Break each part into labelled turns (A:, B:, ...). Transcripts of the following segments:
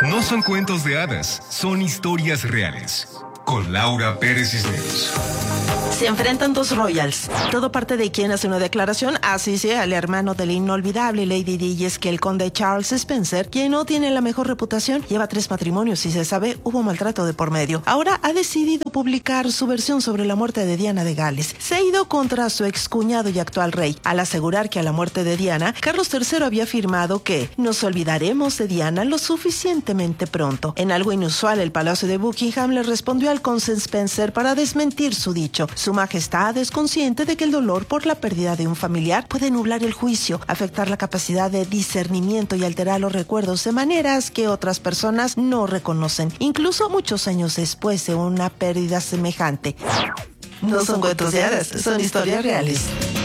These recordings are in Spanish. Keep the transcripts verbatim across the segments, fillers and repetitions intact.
A: No son cuentos de hadas, son historias reales. Con Laura Pérez Cisneros.
B: Se enfrentan dos royals. Todo parte de quien hace una declaración, así sea el hermano del inolvidable Lady Di, y es que el conde Charles Spencer, quien no tiene la mejor reputación, lleva tres matrimonios y se sabe hubo maltrato de por medio. Ahora ha decidido publicar su versión sobre la muerte de Diana de Gales. Se ha ido contra su excuñado y actual rey, al asegurar que a la muerte de Diana, Carlos tercero había afirmado que nos olvidaremos de Diana lo suficientemente pronto. En algo inusual, el Palacio de Buckingham le respondió al conde Spencer para desmentir su dicho. Su Majestad es consciente de que el dolor por la pérdida de un familiar puede nublar el juicio, afectar la capacidad de discernimiento y alterar los recuerdos de maneras que otras personas no reconocen, incluso muchos años después de una pérdida semejante. No son cuentos de hadas, son historias reales.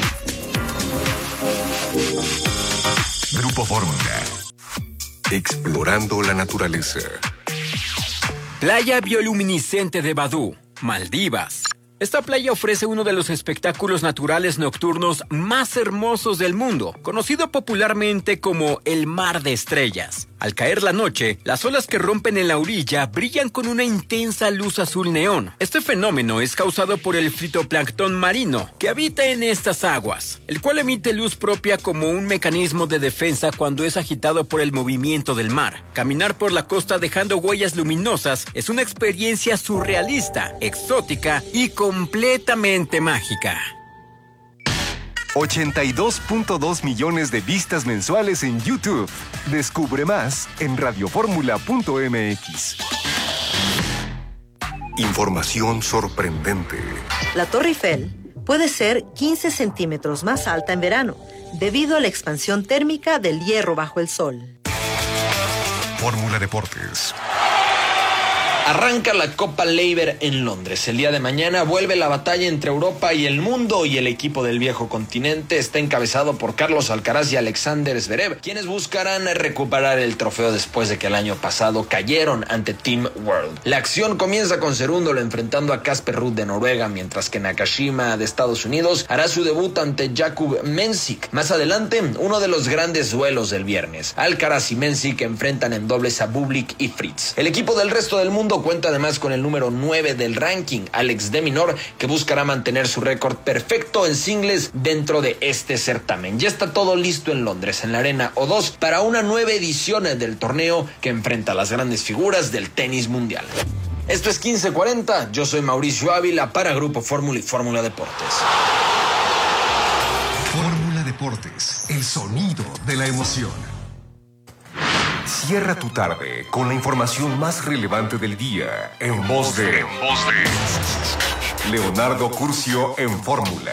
A: Grupo Fórmula. Explorando la naturaleza.
C: Playa bioluminiscente de Badú, Maldivas. Esta playa ofrece uno de los espectáculos naturales nocturnos más hermosos del mundo, conocido popularmente como el Mar de Estrellas. Al caer la noche, las olas que rompen en la orilla brillan con una intensa luz azul neón. Este fenómeno es causado por el fitoplancton marino que habita en estas aguas, el cual emite luz propia como un mecanismo de defensa cuando es agitado por el movimiento del mar. Caminar por la costa dejando huellas luminosas es una experiencia surrealista, exótica y completamente mágica.
A: ochenta y dos punto dos millones de vistas mensuales en YouTube. Descubre más en radioformula punto m x. Información sorprendente.
D: La Torre Eiffel puede ser quince centímetros más alta en verano, debido a la expansión térmica del hierro bajo el sol.
A: Fórmula Deportes.
E: Arranca la Copa Laver en Londres. El día de mañana vuelve la batalla entre Europa y el mundo, y el equipo del viejo continente está encabezado por Carlos Alcaraz y Alexander Zverev, quienes buscarán recuperar el trofeo después de que el año pasado cayeron ante Team World. La acción comienza con Cerúndolo enfrentando a Casper Ruud de Noruega, mientras que Nakashima de Estados Unidos hará su debut ante Jakub Mensik. Más adelante, uno de los grandes duelos del viernes. Alcaraz y Mensik enfrentan en dobles a Bublik y Fritz. El equipo del resto del mundo cuenta además con el número nueve del ranking, Alex de Minaur, que buscará mantener su récord perfecto en singles dentro de este certamen. Ya está todo listo en Londres, en la Arena O dos, para una nueva edición del torneo que enfrenta a las grandes figuras del tenis mundial. Esto es quince cuarenta, yo soy Mauricio Ávila para Grupo Fórmula y Fórmula Deportes.
A: Fórmula Deportes, el sonido de la emoción. Cierra tu tarde con la información más relevante del día en voz de, en voz de Leonardo Curcio en Fórmula.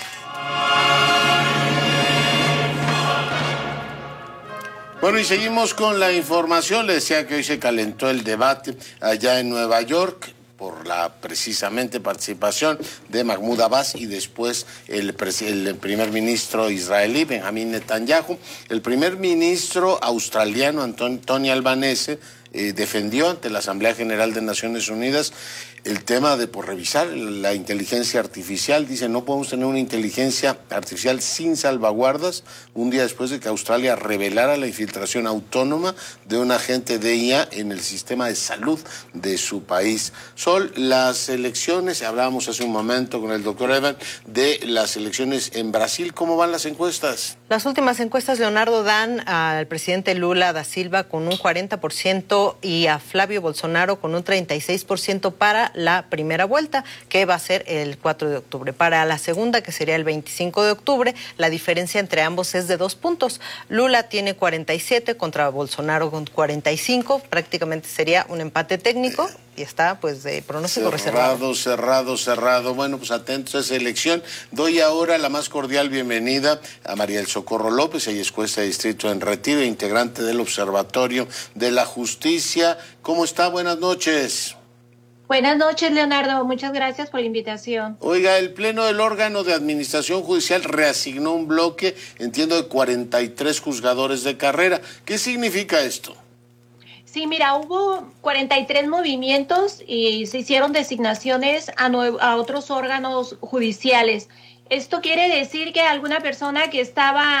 F: Bueno, y seguimos con la información. Les decía que hoy se calentó el debate allá en Nueva York por la precisamente participación de Mahmoud Abbas y después el, el primer ministro israelí Benjamín Netanyahu. El primer ministro australiano Tony Albanese eh, defendió ante la Asamblea General de Naciones Unidas el tema de por revisar la inteligencia artificial. Dice, no podemos tener una inteligencia artificial sin salvaguardas, un día después de que Australia revelara la infiltración autónoma de un agente de I A en el sistema de salud de su país. Sol, las elecciones, hablábamos hace un momento con el doctor Evan de las elecciones en Brasil. ¿Cómo van las encuestas?
D: Las últimas encuestas, Leonardo, dan al presidente Lula da Silva con un cuarenta por ciento y a Flavio Bolsonaro con un treinta y seis por ciento para la primera vuelta, que va a ser el cuatro de octubre. Para la segunda, que sería el veinticinco de octubre, la diferencia entre ambos es de dos puntos. Lula tiene cuarenta y siete contra Bolsonaro con cuarenta y cinco, prácticamente sería un empate técnico y está pues de pronóstico reservado.
F: Cerrado, cerrado, cerrado. Bueno, pues atentos a esa elección. Doy ahora la más cordial bienvenida a María del Socorro López, ella es jueza de distrito en retiro, integrante del Observatorio de la Justicia. ¿Cómo está? Buenas noches.
G: Buenas noches, Leonardo. Muchas gracias por la invitación.
F: Oiga, el Pleno del órgano de administración judicial reasignó un bloque, entiendo, de cuarenta y tres juzgadores de carrera. ¿Qué significa esto?
G: Sí, mira, hubo cuarenta y tres movimientos y se hicieron designaciones a, a otros órganos judiciales. Esto quiere decir que alguna persona que estaba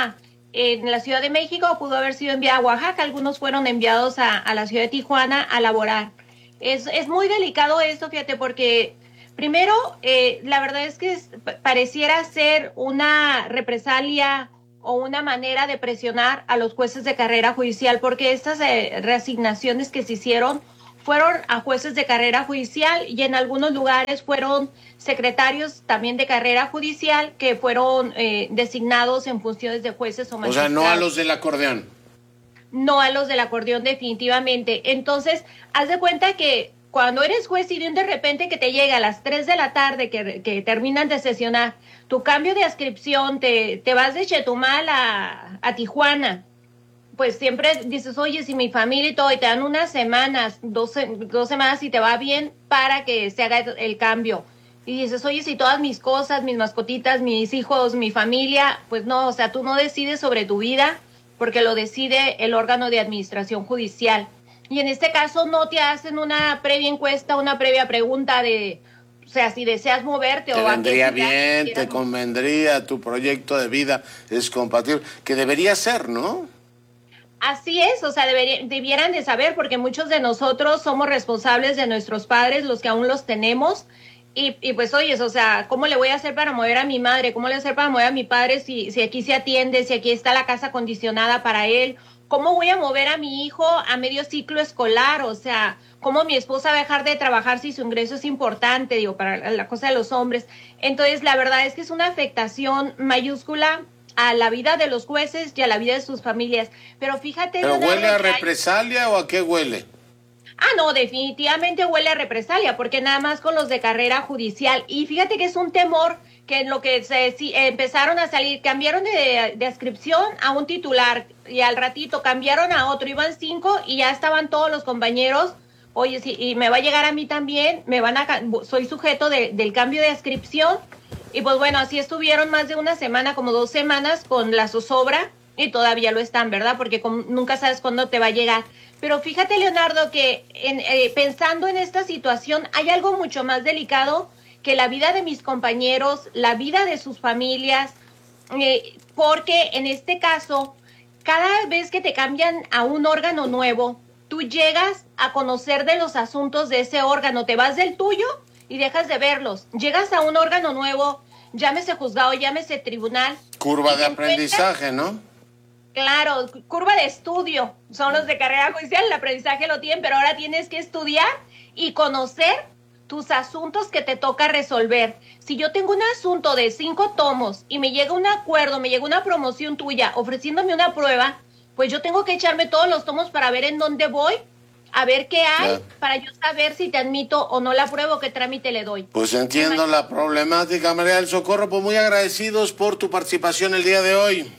G: en la Ciudad de México, pudo haber sido enviada a Oaxaca, algunos fueron enviados a, a la ciudad de Tijuana a laborar. Es, es muy delicado esto, fíjate, porque primero, eh, la verdad es que es, pareciera ser una represalia o una manera de presionar a los jueces de carrera judicial, porque estas eh, reasignaciones que se hicieron fueron a jueces de carrera judicial y en algunos lugares fueron secretarios también de carrera judicial que fueron eh, designados en funciones de jueces o magistrados.
F: O sea, no a los del acordeón.
G: No a los del acordeón, definitivamente. Entonces, haz de cuenta que cuando eres juez y de repente que te llega a las tres de la tarde que, que terminan de sesionar, tu cambio de adscripción, te, te vas de Chetumal a, a Tijuana, pues siempre dices, oye, si mi familia y todo, y te dan unas semanas, dos, dos semanas y te va bien para que se haga el cambio. Y dices, oye, si todas mis cosas, mis mascotitas, mis hijos, mi familia, pues no, o sea, tú no decides sobre tu vida porque lo decide el órgano de administración judicial. Y en este caso no te hacen una previa encuesta, una previa pregunta de, o sea, si deseas moverte
F: te
G: o...
F: Te vendría bien, te convendría, tu proyecto de vida es compatible, que debería ser, ¿no?
G: Así es, o sea, debería, debieran de saber, porque muchos de nosotros somos responsables de nuestros padres, los que aún los tenemos, y, y pues oyes, o sea, ¿cómo le voy a hacer para mover a mi madre? ¿Cómo le voy a hacer para mover a mi padre si, si aquí se atiende, si aquí está la casa acondicionada para él? ¿Cómo voy a mover a mi hijo a medio ciclo escolar? O sea, ¿cómo mi esposa va a dejar de trabajar si su ingreso es importante, digo, para la cosa de los hombres? Entonces, la verdad es que es una afectación mayúscula a la vida de los jueces y a la vida de sus familias. Pero fíjate...
F: ¿Pero
G: Leonardo,
F: huele a
G: hay...
F: represalia o a qué huele?
G: Ah, no, definitivamente huele a represalia, porque nada más con los de carrera judicial. Y fíjate que es un temor que en lo que se si, empezaron a salir, cambiaron de, de adscripción a un titular y al ratito cambiaron a otro, iban cinco y ya estaban todos los compañeros. Oye, sí, y me va a llegar a mí también, me van a, soy sujeto de, del cambio de adscripción. Y pues bueno, así estuvieron más de una semana, como dos semanas con la zozobra y todavía lo están, ¿verdad? Porque con, nunca sabes cuándo te va a llegar. Pero fíjate, Leonardo, que en, eh, pensando en esta situación hay algo mucho más delicado que la vida de mis compañeros, la vida de sus familias, eh, porque en este caso, cada vez que te cambian a un órgano nuevo, tú llegas a conocer de los asuntos de ese órgano, te vas del tuyo y dejas de verlos. Llegas a un órgano nuevo, llámese juzgado, llámese tribunal.
F: Curva de aprendizaje, ¿no?
G: Claro, curva de estudio. Son los de carrera judicial, el aprendizaje lo tienen, pero ahora tienes que estudiar y conocer tus asuntos que te toca resolver. Si yo tengo un asunto de cinco tomos y me llega un acuerdo, me llega una promoción tuya ofreciéndome una prueba, pues yo tengo que echarme todos los tomos para ver en dónde voy, a ver qué hay, claro, para yo saber si te admito o no la prueba o qué trámite le doy.
F: Pues entiendo la problemática, María del Socorro, pues muy agradecidos por tu participación el día de hoy.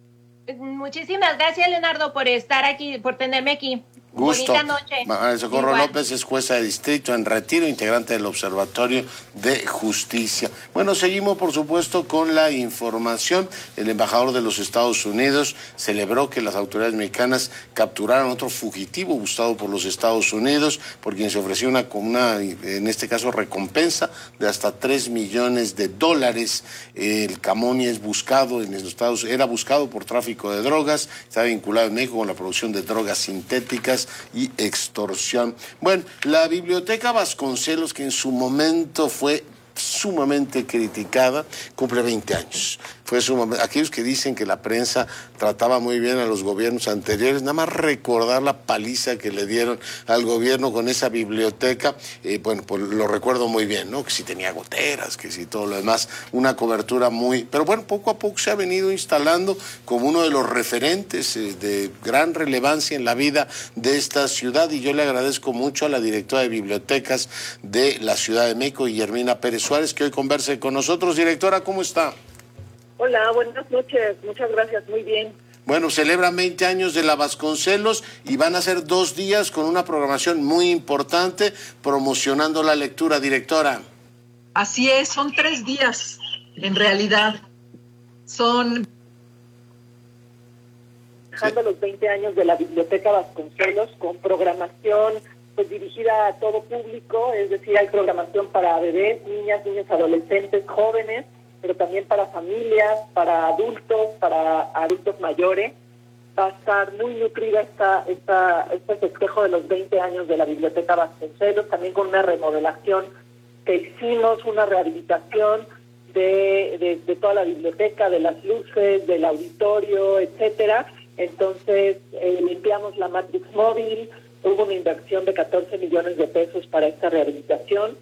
G: Muchísimas gracias, Leonardo, por estar aquí, por tenerme aquí.
F: Gusto.
G: Bonita noche.
F: María del Socorro Igual. López es jueza de distrito en retiro, integrante del Observatorio de Justicia. Bueno, seguimos por supuesto con la información. El embajador de los Estados Unidos celebró que las autoridades mexicanas capturaron otro fugitivo buscado por los Estados Unidos, por quien se ofreció una, una en este caso, recompensa de hasta tres millones de dólares. El Camoni es buscado en los Estados Unidos, era buscado por tráfico de drogas, está vinculado en México con la producción de drogas sintéticas y extorsión. Bueno, la Biblioteca Vasconcelos, que en su momento fue sumamente criticada, cumple veinte años. Fue sumamente, aquellos que dicen que la prensa trataba muy bien a los gobiernos anteriores, nada más recordar la paliza que le dieron al gobierno con esa biblioteca, eh, bueno, pues lo recuerdo muy bien, ¿no? Que si tenía goteras, que si todo lo demás, una cobertura muy... Pero bueno, poco a poco se ha venido instalando como uno de los referentes eh, de gran relevancia en la vida de esta ciudad, y yo le agradezco mucho a la directora de bibliotecas de la Ciudad de México, Guillermina Pérez Suárez, que hoy converse con nosotros. Directora, ¿cómo está?
H: Hola, buenas noches, muchas gracias, muy bien.
F: Bueno, celebran veinte años de la Vasconcelos y van a ser dos días con una programación muy importante promocionando la lectura, directora.
I: Así es, son tres días, en realidad. Son...
H: Dejando los veinte años de la Biblioteca Vasconcelos con programación pues dirigida a todo público, es decir, hay programación para bebés, niñas, niños, adolescentes, jóvenes, pero también para familias, para adultos, para adultos mayores. Va a estar muy nutrida esta, esta, este festejo de los veinte años de la Biblioteca Vasconcelos, también con una remodelación que hicimos, una rehabilitación de, de, de toda la biblioteca, de las luces, del auditorio, etcétera. Entonces, eh, limpiamos la Matrix móvil, hubo una inversión de catorce millones de pesos para esta rehabilitación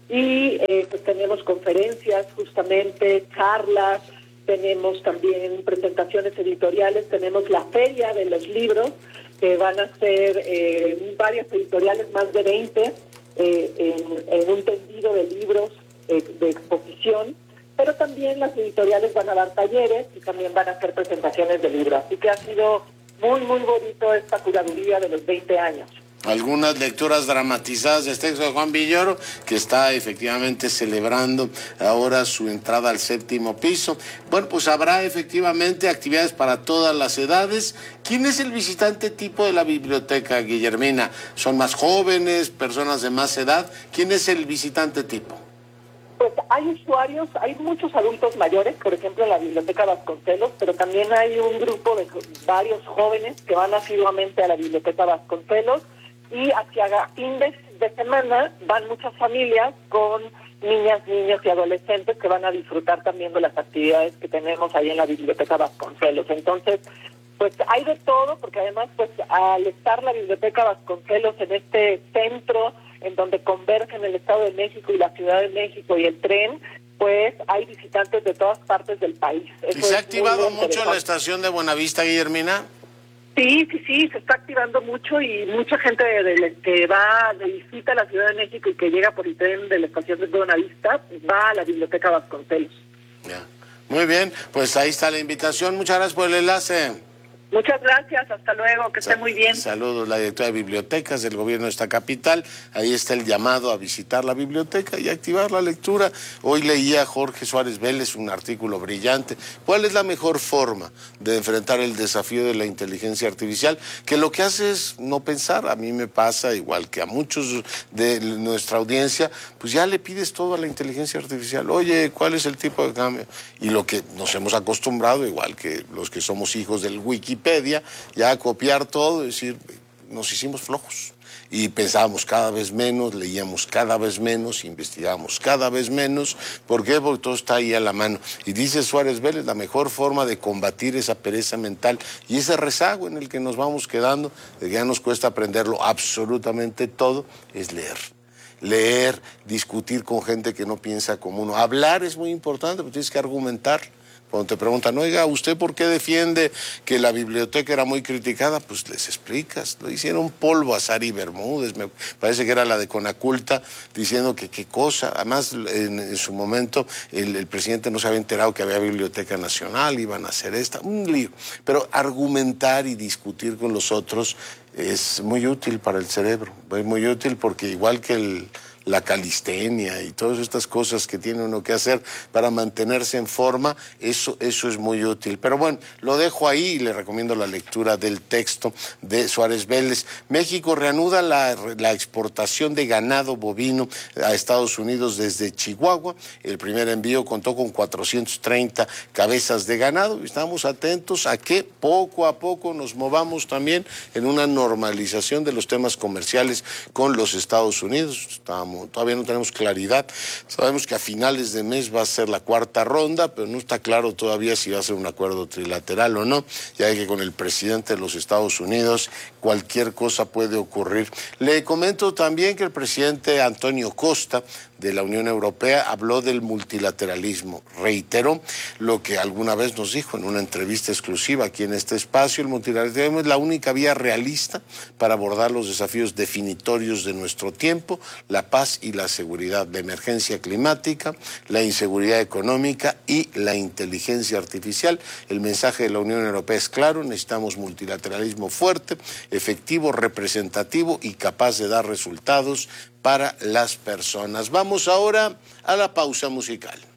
H: y eh, pues tenemos conferencias, justamente, charlas, tenemos también presentaciones editoriales, tenemos la feria de los libros, que van a ser eh, varias editoriales, más de veinte, eh, en, en un tendido de libros eh, de exposición, pero también las editoriales van a dar talleres y también van a hacer presentaciones de libros. Así que ha sido muy, muy bonito esta curaduría de los veinte años.
F: Algunas lecturas dramatizadas de este texto de Juan Villoro, que está efectivamente celebrando ahora su entrada al séptimo piso. Bueno, pues habrá efectivamente actividades para todas las edades. ¿Quién es el visitante tipo de la biblioteca, Guillermina? ¿Son más jóvenes, personas de más edad? ¿Quién es el visitante tipo?
H: Pues hay usuarios, hay muchos adultos mayores, por ejemplo en la Biblioteca Vasconcelos, pero también hay un grupo de varios jóvenes que van asiduamente a la Biblioteca Vasconcelos. Y hacia fin de, de semana van muchas familias con niñas, niños y adolescentes que van a disfrutar también de las actividades que tenemos ahí en la Biblioteca Vasconcelos. Entonces, pues hay de todo, porque además, pues al estar la Biblioteca Vasconcelos en este centro, en donde convergen el Estado de México y la Ciudad de México y el tren, pues hay visitantes de todas partes del país. Eso
F: ¿Y se ha activado mucho la estación de Buenavista, Guillermina?
H: Sí, sí, sí, se está activando mucho y mucha gente de, de, que va de visita a la Ciudad de México y que llega por el tren de la estación de Buenavista, va a la Biblioteca Vasconcelos.
F: Ya. Muy bien, pues ahí está la invitación. Muchas gracias por el enlace.
H: Muchas gracias, hasta luego, que esté muy bien.
F: Saludos, la directora de bibliotecas del gobierno de esta capital. Ahí está el llamado a visitar la biblioteca y activar la lectura. Hoy leía Jorge Suárez Vélez un artículo brillante. ¿Cuál es la mejor forma de enfrentar el desafío de la inteligencia artificial? Que lo que hace es no pensar. A mí me pasa, igual que a muchos de nuestra audiencia, pues ya le pides todo a la inteligencia artificial. Oye, ¿cuál es el tipo de cambio? Y lo que nos hemos acostumbrado, igual que los que somos hijos del Wikipedia, ya a copiar todo, es decir, nos hicimos flojos y pensábamos cada vez menos, leíamos cada vez menos, investigábamos cada vez menos. ¿Por qué? Porque todo está ahí a la mano. Y dice Suárez Vélez, la mejor forma de combatir esa pereza mental y ese rezago en el que nos vamos quedando, de que ya nos cuesta aprenderlo absolutamente todo, es leer. Leer, discutir con gente que no piensa como uno. Hablar es muy importante, porque tienes que argumentar. Cuando te preguntan, oiga, ¿usted por qué defiende que la biblioteca era muy criticada? Pues les explicas. Lo hicieron polvo a Sari Bermúdez, me parece que era la de Conaculta, diciendo que qué cosa. Además, en, en su momento, el, el presidente no se había enterado que había Biblioteca Nacional, iban a hacer esta, un lío. Pero argumentar y discutir con los otros es muy útil para el cerebro. Es muy útil porque igual que el... la calistenia y todas estas cosas que tiene uno que hacer para mantenerse en forma, eso, eso es muy útil. Pero bueno, lo dejo ahí y le recomiendo la lectura del texto de Suárez Vélez. México reanuda la, la exportación de ganado bovino a Estados Unidos desde Chihuahua. El primer envío contó con cuatrocientas treinta cabezas de ganado y estamos atentos a que poco a poco nos movamos también en una normalización de los temas comerciales con los Estados Unidos. Estamos Todavía no tenemos claridad. Sabemos que a finales de mes va a ser la cuarta ronda, pero no está claro todavía si va a ser un acuerdo trilateral o no, ya que con el presidente de los Estados Unidos cualquier cosa puede ocurrir. Le comento también que el presidente Antonio Costa de la Unión Europea habló del multilateralismo. Reiteró lo que alguna vez nos dijo en una entrevista exclusiva aquí en este espacio: el multilateralismo es la única vía realista para abordar los desafíos definitorios de nuestro tiempo, la paz y la seguridad, la emergencia climática, la inseguridad económica y la inteligencia artificial. El mensaje de la Unión Europea es claro: necesitamos multilateralismo fuerte, efectivo, representativo y capaz de dar resultados para las personas. Vamos ahora a la pausa musical.